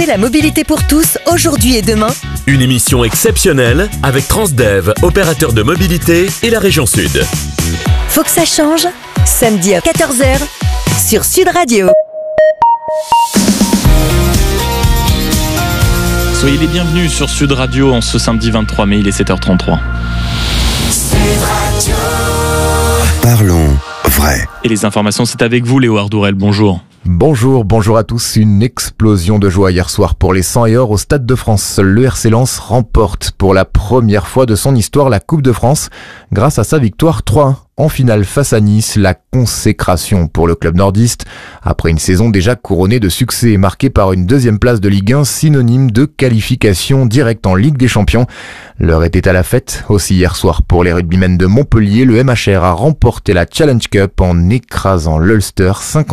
Écoutez la mobilité pour tous, aujourd'hui et demain. Une émission exceptionnelle avec Transdev, opérateur de mobilité et la région Sud. Faut que ça change. Samedi à 14h sur Sud Radio. Soyez les bienvenus sur Sud Radio en ce samedi 23 mai, il est 7h33. Parlons vrai. Et les informations, c'est avec vous Léo Ardourel, bonjour. Bonjour à tous. Une explosion de joie hier soir pour les 100 et or au Stade de France. Le RC Lens remporte pour la première fois de son histoire la Coupe de France grâce à sa victoire 3-1 en finale face à Nice. La consécration pour le club nordiste après une saison déjà couronnée de succès marquée par une deuxième place de Ligue 1 synonyme de qualification directe en Ligue des Champions. L'heure était à la fête aussi hier soir pour les rugbymen de Montpellier. Le MHR a remporté la Challenge Cup en écrasant l'Ulster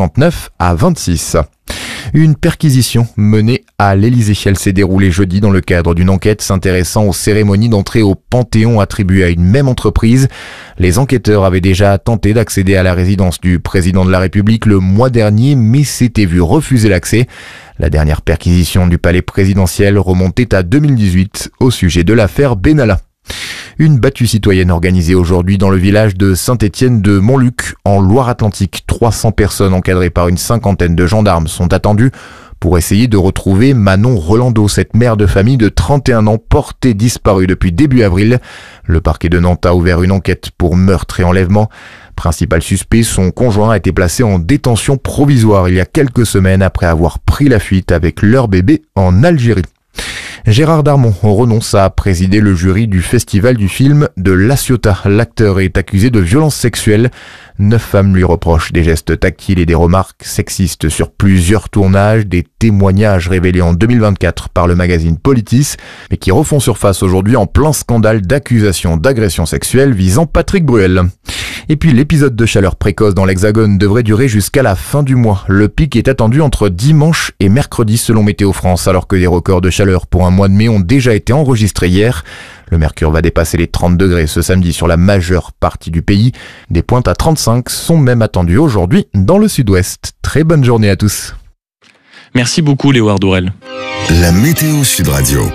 59-26. Une perquisition menée à l'Élysée. Elle s'est déroulée jeudi dans le cadre d'une enquête s'intéressant aux cérémonies d'entrée au Panthéon attribuées à une même entreprise. Les enquêteurs avaient déjà tenté d'accéder à la résidence du président de la République le mois dernier, mais s'étaient vu refuser l'accès. La dernière perquisition du palais présidentiel remontait à 2018 au sujet de l'affaire Benalla. Une battue citoyenne organisée aujourd'hui dans le village de Saint-Étienne-de-Montluc, en Loire-Atlantique. 300 personnes encadrées par une cinquantaine de gendarmes sont attendues pour essayer de retrouver Manon Rolando, cette mère de famille de 31 ans portée disparue depuis début avril. Le parquet de Nantes a ouvert une enquête pour meurtre et enlèvement. Principal suspect, son conjoint a été placé en détention provisoire il y a quelques semaines après avoir pris la fuite avec leur bébé en Algérie. Gérard Darmon renonce à présider le jury du festival du film de La Ciotat. L'acteur est accusé de violences sexuelles. 9 femmes lui reprochent des gestes tactiles et des remarques sexistes sur plusieurs tournages, des témoignages révélés en 2024 par le magazine Politis, mais qui refont surface aujourd'hui en plein scandale d'accusations d'agression sexuelle visant Patrick Bruel. Et puis l'épisode de chaleur précoce dans l'Hexagone devrait durer jusqu'à la fin du mois. Le pic est attendu entre dimanche et mercredi selon Météo France, alors que des records de chaleur pour un mois de mai ont déjà été enregistrés hier. Le mercure va dépasser les 30 degrés ce samedi sur la majeure partie du pays. Des pointes à 35 sont même attendues aujourd'hui dans le sud-ouest. Très bonne journée à tous. Merci beaucoup Léo Ardourel. La météo Sud Radio.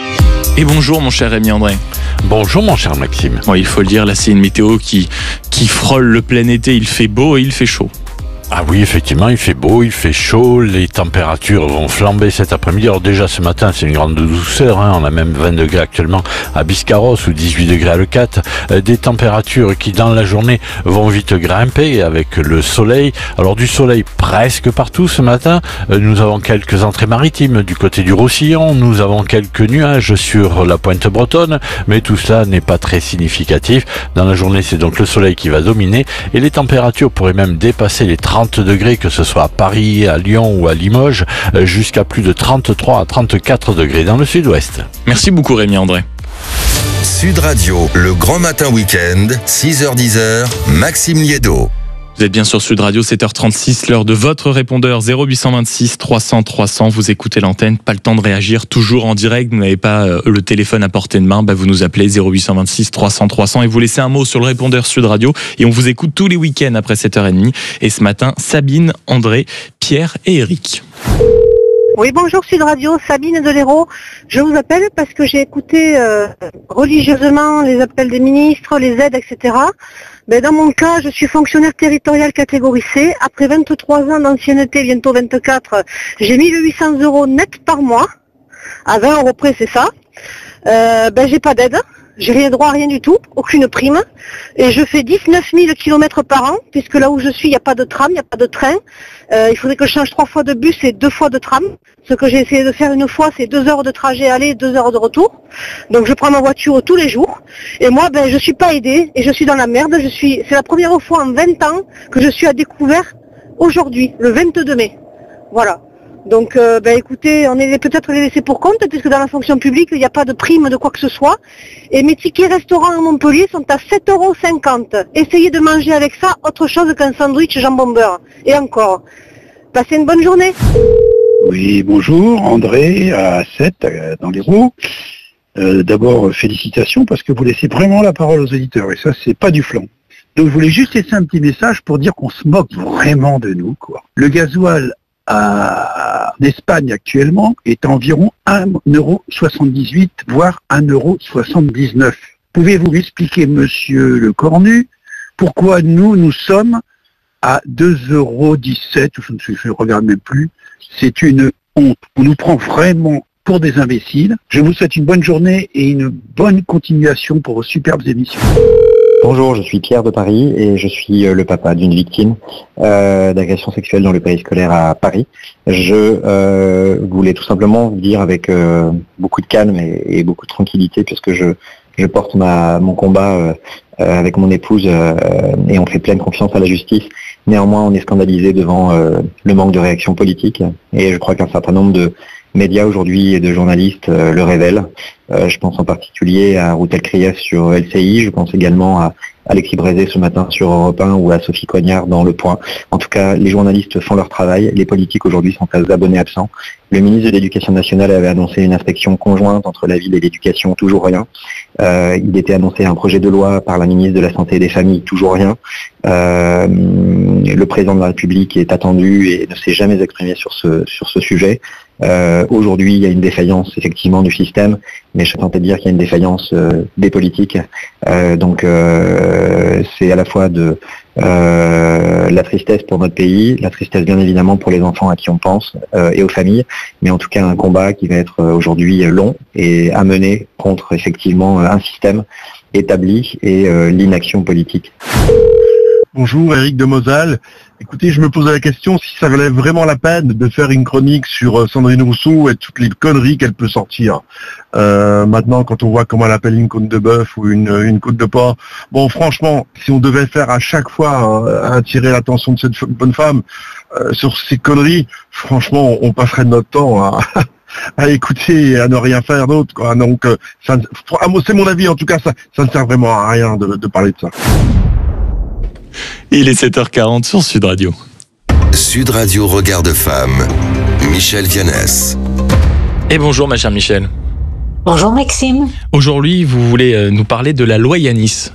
Et bonjour mon cher Rémi André. Bonjour mon cher Maxime. Bon, il faut le dire, là c'est une météo qui frôle le plein été. Il fait beau et il fait chaud. Ah oui, effectivement, il fait beau, il fait chaud, les températures vont flamber cet après-midi. Alors déjà ce matin, c'est une grande douceur, on a même 20 degrés actuellement à Biscarrosse ou 18 degrés à Leucate. Des températures qui dans la journée vont vite grimper avec le soleil. Alors du soleil presque partout ce matin. Nous avons quelques entrées maritimes du côté du Roussillon, nous avons quelques nuages sur la pointe bretonne, mais tout cela n'est pas très significatif. Dans la journée, c'est donc le soleil qui va dominer et les températures pourraient même dépasser les 30 degrés, que ce soit à Paris, à Lyon ou à Limoges, jusqu'à plus de 33 à 34 degrés dans le sud-ouest. Merci beaucoup Rémi André. Sud Radio, le grand matin week-end, 6h-10h, Maxime Liédo. Vous êtes bien sur Sud Radio, 7h36, l'heure de votre répondeur 0826 300 300. Vous écoutez l'antenne, pas le temps de réagir, toujours en direct. Vous n'avez pas le téléphone à portée de main, vous nous appelez 0826 300 300 et vous laissez un mot sur le répondeur Sud Radio. Et on vous écoute tous les week-ends après 7h30. Et ce matin, Sabine, André, Pierre et Eric. Oui, bonjour Sud Radio, Sabine de l'Hérault. Je vous appelle parce que j'ai écouté religieusement les appels des ministres, les aides, etc. Mais dans mon cas, je suis fonctionnaire territorial catégorie C. Après 23 ans d'ancienneté, bientôt 24, j'ai 1800 € net par mois. À 20 € près, c'est ça. J'ai pas d'aide. J'ai rien droit à rien du tout, aucune prime. Et je fais 19 000 km par an, puisque là où je suis, il n'y a pas de tram, il n'y a pas de train. Il faudrait que je change 3 fois de bus et 2 fois de tram. Ce que j'ai essayé de faire une fois, c'est 2 heures de trajet aller, 2 heures de retour. Donc je prends ma voiture tous les jours. Et moi, je suis pas aidée et je suis dans la merde. C'est la première fois en 20 ans que je suis à découvert aujourd'hui, le 22 mai. Voilà. Donc, écoutez, on est peut-être les laissés pour compte, puisque dans la fonction publique, il n'y a pas de prime de quoi que ce soit. Et mes tickets restaurants à Montpellier sont à 7,50 €. Essayez de manger avec ça autre chose qu'un sandwich jambon beurre. Et encore. Passez une bonne journée. Oui, bonjour, André, à 7, dans l'Hérault. D'abord, félicitations, parce que vous laissez vraiment la parole aux auditeurs, et ça, c'est pas du flan. Donc, je voulais juste laisser un petit message pour dire qu'on se moque vraiment de nous, quoi. Le gasoil en Espagne actuellement est environ 1,78 €, voire 1,79 €. Pouvez-vous m'expliquer, monsieur Le Cornu, pourquoi nous sommes à 2,17 €, je ne regarde même plus. C'est une honte. On nous prend vraiment pour des imbéciles. Je vous souhaite une bonne journée et une bonne continuation pour vos superbes émissions. Bonjour, je suis Pierre de Paris et je suis le papa d'une victime d'agression sexuelle dans le périscolaire à Paris. Je voulais tout simplement vous dire avec beaucoup de calme et beaucoup de tranquillité, puisque je porte mon combat avec mon épouse et on fait pleine confiance à la justice. Néanmoins, on est scandalisé devant le manque de réaction politique et je crois qu'un certain nombre de médias aujourd'hui et de journalistes le révèlent. Je pense en particulier à Routel Krief sur LCI, je pense également à Alexis Brézé ce matin sur Europe 1 ou à Sophie Cognard dans Le Point. En tout cas, les journalistes font leur travail, les politiques aujourd'hui sont à abonnés absents. Le ministre de l'Éducation nationale avait annoncé une inspection conjointe entre la ville et l'éducation, toujours rien. Il était annoncé un projet de loi par la ministre de la Santé et des Familles, toujours rien. Le président de la République est attendu et ne s'est jamais exprimé sur ce sujet. Aujourd'hui, il y a une défaillance effectivement du système, mais je tentais de dire qu'il y a une défaillance des politiques. Donc c'est à la fois de la tristesse pour notre pays, la tristesse bien évidemment pour les enfants à qui on pense et aux familles, mais en tout cas un combat qui va être aujourd'hui long et à mener contre effectivement un système établi et l'inaction politique. Bonjour, Eric de Moselle. Écoutez, je me posais la question si ça valait vraiment la peine de faire une chronique sur Sandrine Rousseau et toutes les conneries qu'elle peut sortir. Maintenant, quand on voit comment elle appelle une côte de bœuf ou une côte de porc, bon, franchement, si on devait faire à chaque fois attirer l'attention de cette bonne femme sur ces conneries, franchement, on passerait notre temps à écouter et à ne rien faire d'autre, quoi. Donc, c'est mon avis, en tout cas, ça ne sert vraiment à rien de parler de ça. Il est 7h40 sur Sud Radio. Sud Radio Regard de Femme, Michel Vianès. Et bonjour ma chère Michel. Bonjour Maxime. Aujourd'hui, vous voulez nous parler de la loi Yanis.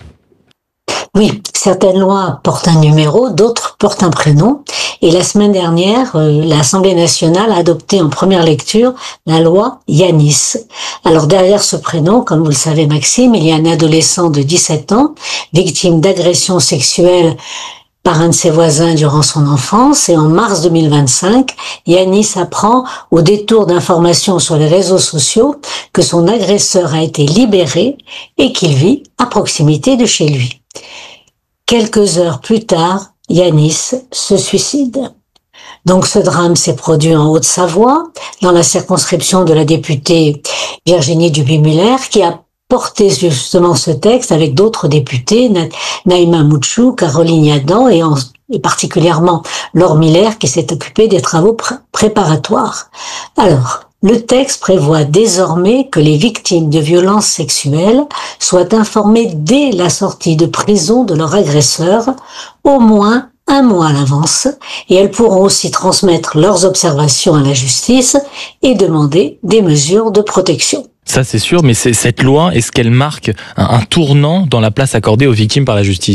Oui, certaines lois portent un numéro, d'autres portent un prénom. Et la semaine dernière, l'Assemblée nationale a adopté en première lecture la loi Yanis. Alors derrière ce prénom, comme vous le savez Maxime, il y a un adolescent de 17 ans, victime d'agression sexuelle par un de ses voisins durant son enfance. Et en mars 2025, Yanis apprend au détour d'informations sur les réseaux sociaux que son agresseur a été libéré et qu'il vit à proximité de chez lui. Quelques heures plus tard, Yanis se suicide. Donc ce drame s'est produit en Haute-Savoie, dans la circonscription de la députée Virginie Duby-Muller, qui a porté justement ce texte avec d'autres députés, Naïma Mouchou, Caroline Yadan et particulièrement Laure Miller, qui s'est occupée des travaux préparatoires. Alors, le texte prévoit désormais que les victimes de violences sexuelles soient informées dès la sortie de prison de leur agresseur, au moins 1 mois à l'avance, et elles pourront aussi transmettre leurs observations à la justice et demander des mesures de protection. Ça c'est sûr, mais cette loi, est-ce qu'elle marque un tournant dans la place accordée aux victimes par la justice ?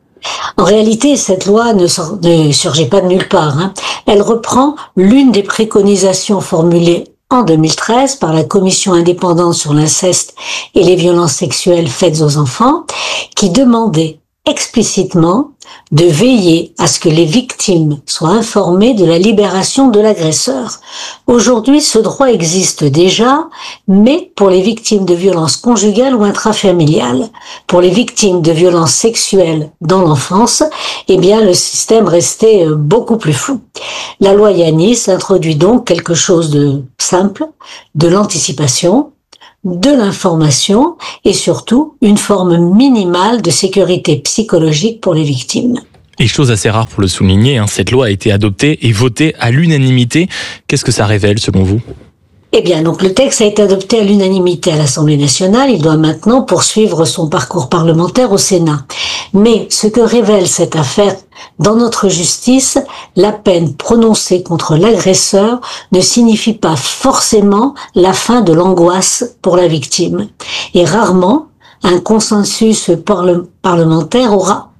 En réalité, cette loi ne surgit pas de nulle part. Elle reprend l'une des préconisations formulées en 2013 par la Commission indépendante sur l'inceste et les violences sexuelles faites aux enfants, qui demandait explicitement de veiller à ce que les victimes soient informées de la libération de l'agresseur. Aujourd'hui, ce droit existe déjà, mais pour les victimes de violences conjugales ou intrafamiliales. Pour les victimes de violences sexuelles dans l'enfance, eh bien, le système restait beaucoup plus flou. La loi Yanis introduit donc quelque chose de simple, de l'anticipation, de l'information et surtout une forme minimale de sécurité psychologique pour les victimes. Et chose assez rare pour le souligner, cette loi a été adoptée et votée à l'unanimité. Qu'est-ce que ça révèle selon vous ? Eh bien, donc le texte a été adopté à l'unanimité à l'Assemblée nationale. Il doit maintenant poursuivre son parcours parlementaire au Sénat. Mais ce que révèle cette affaire, dans notre justice, la peine prononcée contre l'agresseur ne signifie pas forcément la fin de l'angoisse pour la victime. Et rarement, un consensus parlementaire aura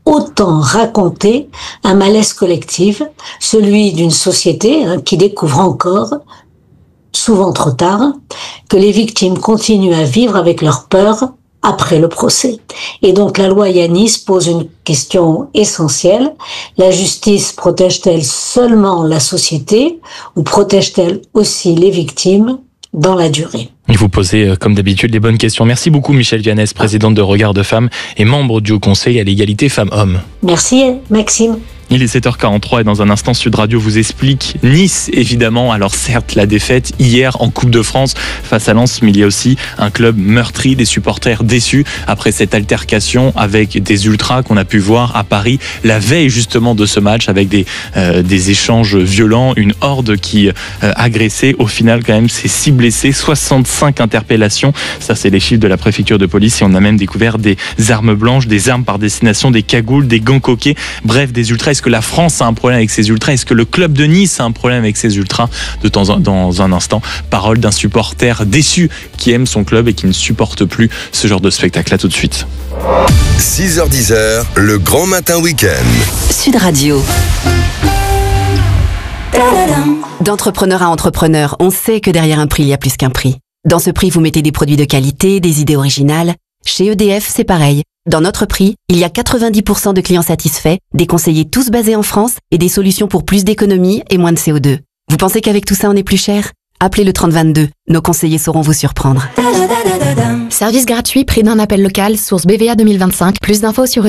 autant raconter un malaise collectif, celui d'une société qui découvre encore, souvent trop tard, que les victimes continuent à vivre avec leur peur après le procès. Et donc la loi Yanis pose une question essentielle. La justice protège-t-elle seulement la société ou protège-t-elle aussi les victimes dans la durée? Et vous posez, comme d'habitude, les bonnes questions. Merci beaucoup, Michèle Vianès, présidente de Regard de Femmes et membre du Haut Conseil à l'égalité femmes-hommes. Merci, Maxime. Il est 7h43 et dans un instant, Sud Radio vous explique Nice, évidemment. Alors certes, la défaite hier en Coupe de France face à Lens, mais il y a aussi un club meurtri, des supporters déçus après cette altercation avec des ultras qu'on a pu voir à Paris la veille justement de ce match, avec des échanges violents, une horde qui agressait. Au final, quand même, c'est 6 blessés, 65 interpellations. Ça, c'est les chiffres de la préfecture de police, et on a même découvert des armes blanches, des armes par destination, des cagoules, des gants coquets, bref, des ultras. Est-ce que la France a un problème avec ses ultras? Est-ce que le club de Nice a un problème avec ses ultras? Dans un instant, parole d'un supporter déçu qui aime son club et qui ne supporte plus ce genre de spectacle. À tout de suite. 6h-10h, le grand matin week-end. Sud Radio. D'entrepreneur à entrepreneur, on sait que derrière un prix, il y a plus qu'un prix. Dans ce prix, vous mettez des produits de qualité, des idées originales. Chez EDF, c'est pareil. Dans notre prix, il y a 90% de clients satisfaits, des conseillers tous basés en France et des solutions pour plus d'économie et moins de CO2. Vous pensez qu'avec tout ça, on est plus cher? Appelez le 3022. Nos conseillers sauront vous surprendre. Service gratuit, prix d'un appel local, source BVA 2025. Plus d'infos sur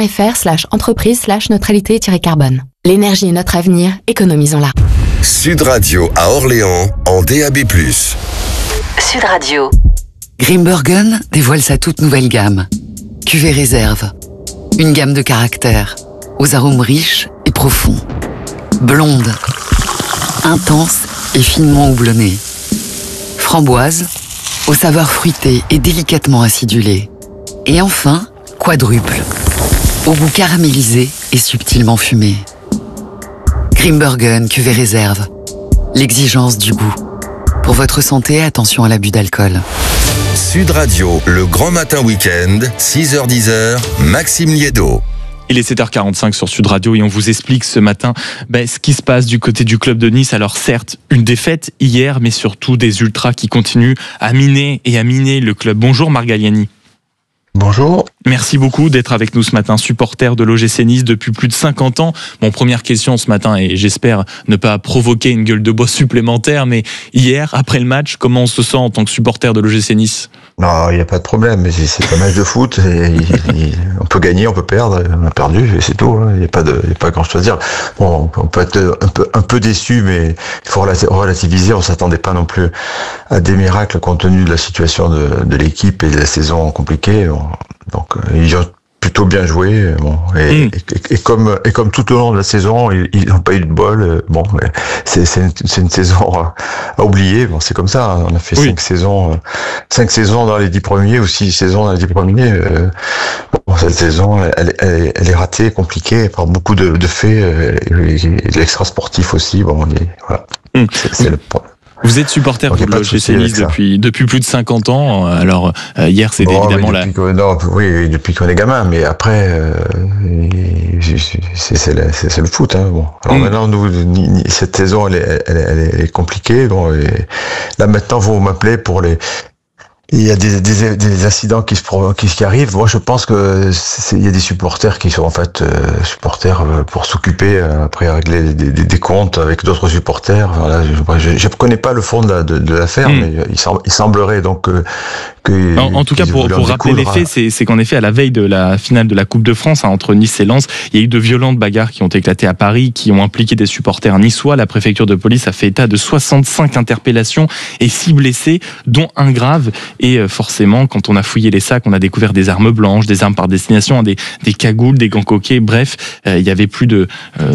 edf.fr/entreprise/neutralité-carbone. L'énergie est notre avenir, économisons-la. Sud Radio à Orléans en DAB+. Sud Radio. Grimbergen dévoile sa toute nouvelle gamme. Cuvée réserve. Une gamme de caractères, aux arômes riches et profonds. Blonde, intense et finement houblonnée. Framboise, aux saveurs fruitées et délicatement acidulées. Et enfin, quadruple, au goût caramélisé et subtilement fumé. Grimbergen cuvée réserve. L'exigence du goût. Pour votre santé, attention à l'abus d'alcool. Sud Radio, le grand matin week-end, 6h-10h, Maxime Liédo. Il est 7h45 sur Sud Radio et on vous explique ce matin ce qui se passe du côté du club de Nice. Alors certes, une défaite hier, mais surtout des ultras qui continuent à miner le club. Bonjour Marc Galliani. Bonjour. Merci beaucoup d'être avec nous ce matin, supporter de l'OGC Nice depuis plus de 50 ans. Mon première question ce matin, et j'espère ne pas provoquer une gueule de bois supplémentaire, mais hier, après le match, comment on se sent en tant que supporter de l'OGC Nice? Non, il n'y a pas de problème, mais c'est un match de foot, on peut gagner, on peut perdre, on a perdu, et c'est tout, il n'y a pas grand chose à dire. Bon, on peut être un peu déçu, mais il faut relativiser, on s'attendait pas non plus à des miracles compte tenu de la situation de l'équipe et de la saison compliquée. Donc ils ont plutôt bien joué, et comme tout au long de la saison, ils n'ont pas eu de bol. C'est une saison à oublier. Bon, c'est comme ça. On a fait 5 saisons dans les 10 premiers ou 6 saisons dans les 10 premiers. Cette saison, elle est ratée, compliquée par beaucoup de faits, et de l'extra sportif aussi. Voilà. C'est le problème. Vous êtes supporter de l'OGC Nice depuis plus de 50 ans. Alors, hier, c'était évidemment depuis qu'on est gamin, mais après, c'est le foot. Bon. Alors maintenant, cette saison, elle est compliquée. Et là, maintenant, vous m'appelez pour les... Il y a des incidents qui arrivent. Moi, je pense que il y a des supporters qui sont en fait supporters pour s'occuper après à régler des comptes avec d'autres supporters. Voilà, je connais pas le fond de l'affaire, mais il semblerait donc que. En tout cas, pour rappeler les faits, c'est qu'en effet, à la veille de la finale de la Coupe de France entre Nice et Lens, il y a eu de violentes bagarres qui ont éclaté à Paris, qui ont impliqué des supporters niçois. La préfecture de police a fait état de 65 interpellations et 6 blessés, dont un grave. Et forcément, quand on a fouillé les sacs, on a découvert des armes blanches, des armes par destination, des cagoules, des gants coquets. Bref, il y avait plus de